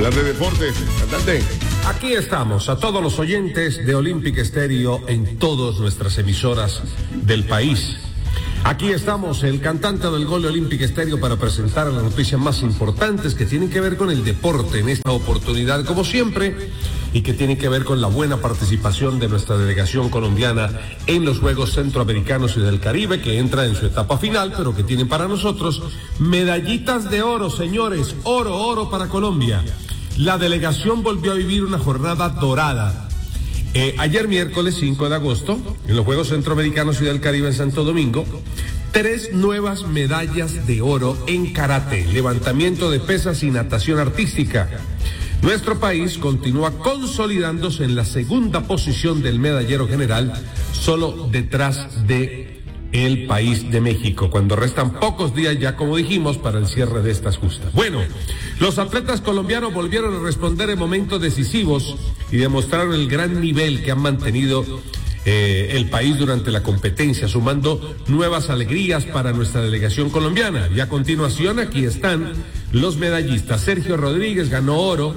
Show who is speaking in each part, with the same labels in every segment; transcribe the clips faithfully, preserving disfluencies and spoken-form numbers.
Speaker 1: hablar de deportes, cantante.
Speaker 2: Aquí estamos, a todos los oyentes de Olympic Estéreo en todas nuestras emisoras del país. Aquí estamos, el cantante del gol de Olympic Estéreo, para presentar las noticias más importantes que tienen que ver con el deporte en esta oportunidad, como siempre, y que tienen que ver con la buena participación de nuestra delegación colombiana en los Juegos Centroamericanos y del Caribe, que entra en su etapa final, pero que tienen para nosotros medallitas de oro, señores, oro, oro para Colombia. La delegación volvió a vivir una jornada dorada. Eh, ayer miércoles cinco de agosto, en los Juegos Centroamericanos y del Caribe en Santo Domingo, tres nuevas medallas de oro en karate, levantamiento de pesas y natación artística. Nuestro país continúa consolidándose en la segunda posición del medallero general, solo detrás de el país de México, cuando restan pocos días ya, como dijimos, para el cierre de estas justas. Bueno, los atletas colombianos volvieron a responder en momentos decisivos y demostraron el gran nivel que han mantenido eh, el país durante la competencia, sumando nuevas alegrías para nuestra delegación colombiana. Y a continuación aquí están los medallistas. Sergio Rodríguez ganó oro,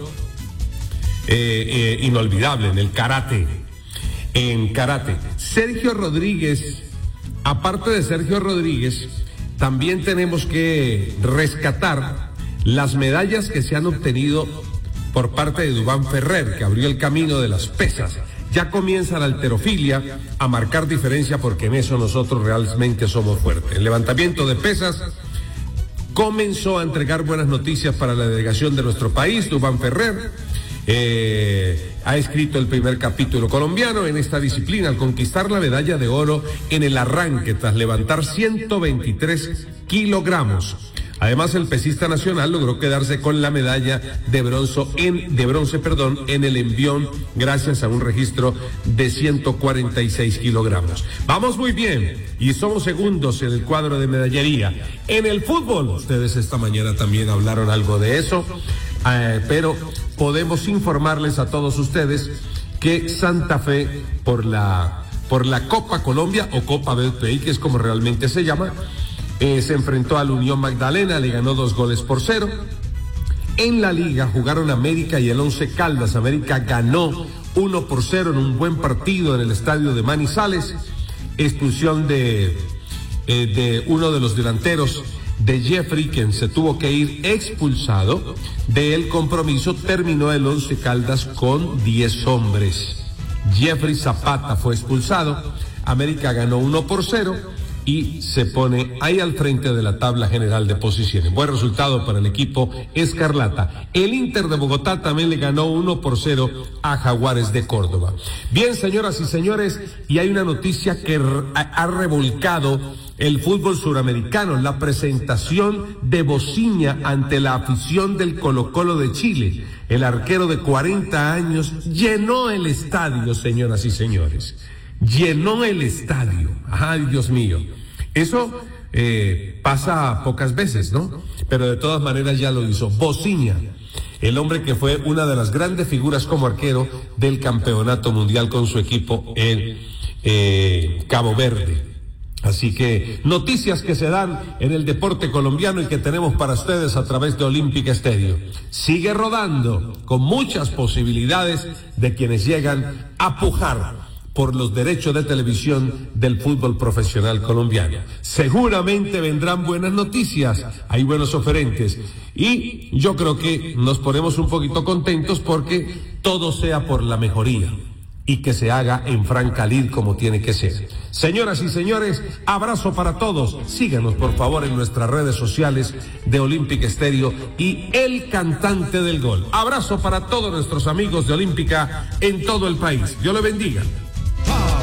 Speaker 2: eh, eh, inolvidable en el karate. En karate, Sergio Rodríguez. Aparte de Sergio Rodríguez, también tenemos que rescatar las medallas que se han obtenido por parte de Duván Ferrer, que abrió el camino de las pesas. Ya comienza la halterofilia a marcar diferencia, porque en eso nosotros realmente somos fuertes. El levantamiento de pesas comenzó a entregar buenas noticias para la delegación de nuestro país. Duván Ferrer Eh, ha escrito el primer capítulo colombiano en esta disciplina al conquistar la medalla de oro en el arranque tras levantar ciento veintitrés kilogramos. Además, el pesista nacional logró quedarse con la medalla de bronce en, de bronce, perdón, en el envión, gracias a un registro de ciento cuarenta y seis kilogramos. Vamos muy bien y somos segundos en el cuadro de medallería. En el fútbol, ustedes esta mañana también hablaron algo de eso, eh, pero podemos informarles a todos ustedes que Santa Fe, por la, por la Copa Colombia o Copa Betplay, que es como realmente se llama, eh, se enfrentó al Unión Magdalena, le ganó dos goles por cero. En la liga jugaron América y el Once Caldas. América ganó uno por cero en un buen partido en el estadio de Manizales. Expulsión de, eh, de uno de los delanteros, de Jeffrey, quien se tuvo que ir expulsado del compromiso. Terminó el Once Caldas con diez hombres. Jeffrey Zapata fue expulsado. América ganó uno por cero y se pone ahí al frente de la tabla general de posiciones. Buen resultado para el equipo escarlata. El Inter de Bogotá también le ganó uno por cero a Jaguares de Córdoba. Bien, señoras y señores, y hay una noticia que ha revolcado el fútbol suramericano: la presentación de Bociña ante la afición del Colo-Colo de Chile. El arquero de cuarenta años llenó el estadio, señoras y señores. Llenó el estadio. Ay, Dios mío. Eso eh, pasa pocas veces, ¿no? Pero de todas maneras ya lo hizo. Bociña, el hombre que fue una de las grandes figuras como arquero del campeonato mundial con su equipo en eh, Cabo Verde. Así que noticias que se dan en el deporte colombiano y que tenemos para ustedes a través de Olympic Estéreo. Sigue rodando con muchas posibilidades de quienes llegan a pujar por los derechos de televisión del fútbol profesional colombiano. Seguramente vendrán buenas noticias, hay buenos oferentes y yo creo que nos ponemos un poquito contentos porque todo sea por la mejoría y que se haga en franca lid como tiene que ser. Señoras y señores, abrazo para todos. Síganos por favor en nuestras redes sociales de Olympic Estéreo y El Cantante del Gol. Abrazo para todos nuestros amigos de Olímpica en todo el país. Dios le bendiga.